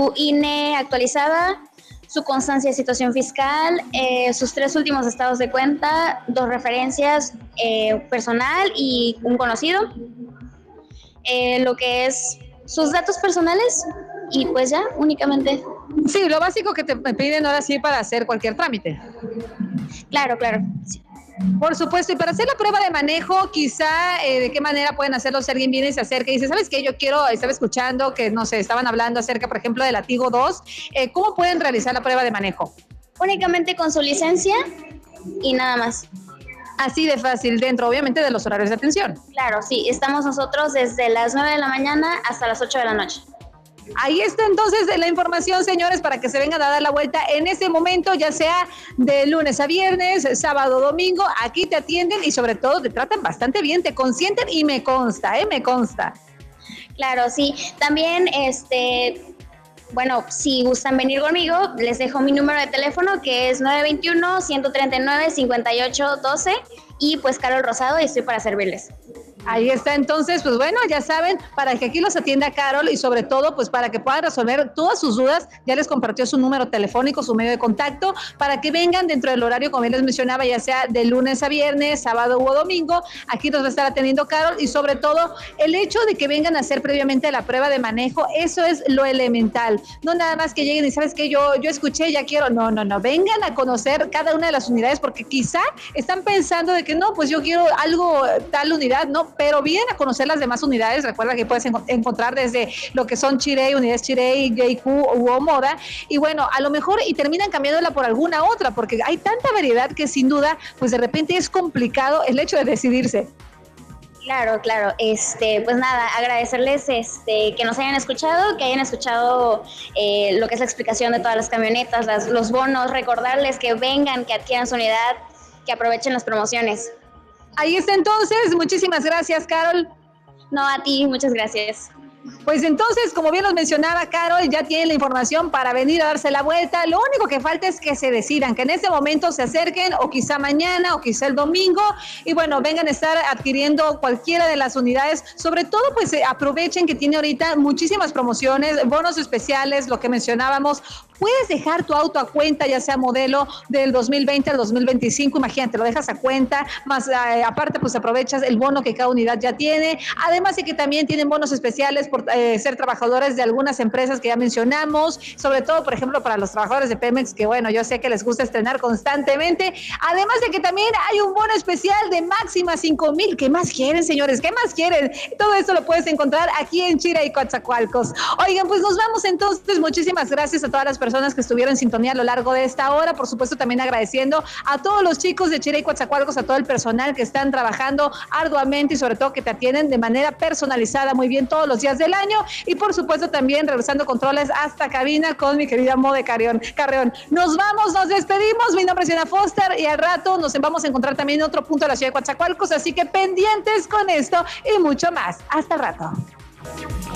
su INE actualizada, su constancia de situación fiscal, sus 3 últimos estados de cuenta, 2 referencias, personal y un conocido, lo que es sus datos personales y pues ya, únicamente. Sí, lo básico que te piden ahora sí para hacer cualquier trámite. Claro, claro. Sí. Por supuesto, y para hacer la prueba de manejo, quizá de qué manera pueden hacerlo si alguien viene y se acerca y dice, ¿sabes qué? Yo quiero, estaba escuchando que, no sé, estaban hablando acerca, por ejemplo, de Latigo 2. ¿Cómo pueden realizar la prueba de manejo? Únicamente con su licencia y nada más. Así de fácil, dentro obviamente de los horarios de atención. Claro, sí, estamos nosotros desde las 9 de la mañana hasta las 8 de la noche. Ahí está entonces la información, señores, para que se vengan a dar la vuelta en ese momento, ya sea de lunes a viernes, sábado, domingo. Aquí te atienden y sobre todo te tratan bastante bien, te consienten y me consta, me consta. Claro, sí. También, bueno, si gustan venir conmigo, les dejo mi número de teléfono que es 921-139-5812 y pues Carol Rosado y estoy para servirles. Ahí está entonces, pues bueno, ya saben, para que aquí los atienda Carol y sobre todo, pues para que puedan resolver todas sus dudas, ya les compartió su número telefónico, su medio de contacto, para que vengan dentro del horario, como bien les mencionaba, ya sea de lunes a viernes, sábado o domingo, aquí nos va a estar atendiendo Carol y sobre todo el hecho de que vengan a hacer previamente la prueba de manejo, eso es lo elemental, no nada más que lleguen y sabes que yo escuché, ya quiero, no, vengan a conocer cada una de las unidades porque quizá están pensando de que no, pues yo quiero algo, tal unidad, no, pero vienen a conocer las demás unidades. Recuerda que puedes encontrar desde lo que son Chirey, unidades Chirey, JQ u Moda, y bueno, a lo mejor y terminan cambiándola por alguna otra, porque hay tanta variedad que sin duda, pues de repente es complicado el hecho de decidirse. Claro, claro. Pues nada, agradecerles que nos hayan escuchado, que hayan escuchado lo que es la explicación de todas las camionetas, los bonos, recordarles que vengan, que adquieran su unidad, que aprovechen las promociones. Ahí está entonces, muchísimas gracias, Carol. No, a ti, muchas gracias. Pues entonces, como bien nos mencionaba Carol, ya tienen la información para venir a darse la vuelta. Lo único que falta es que se decidan, que en ese momento se acerquen, o quizá mañana, o quizá el domingo, y bueno, vengan a estar adquiriendo cualquiera de las unidades. Sobre todo, pues aprovechen que tiene ahorita muchísimas promociones, bonos especiales, lo que mencionábamos. Puedes dejar tu auto a cuenta, ya sea modelo del 2020 al 2025, imagínate, lo dejas a cuenta, más aparte pues aprovechas el bono que cada unidad ya tiene, además de que también tienen bonos especiales por ser trabajadores de algunas empresas que ya mencionamos, sobre todo, por ejemplo, para los trabajadores de Pemex, que bueno, yo sé que les gusta estrenar constantemente, además de que también hay un bono especial de máxima 5,000. ¿Qué más quieren, señores? ¿Qué más quieren? Todo esto lo puedes encontrar aquí en Chira y Coatzacoalcos. Oigan, pues nos vamos entonces, muchísimas gracias a todas las personas que estuvieron en sintonía a lo largo de esta hora, por supuesto también agradeciendo a todos los chicos de Chira y Coatzacoalcos, a todo el personal que están trabajando arduamente y sobre todo que te atienden de manera personalizada muy bien todos los días del año, y por supuesto también regresando controles hasta cabina con mi querida Mode Carreón. Nos vamos, nos despedimos, mi nombre es Diana Foster y al rato nos vamos a encontrar también en otro punto de la ciudad de Coatzacoalcos, así que pendientes con esto y mucho más. Hasta el rato.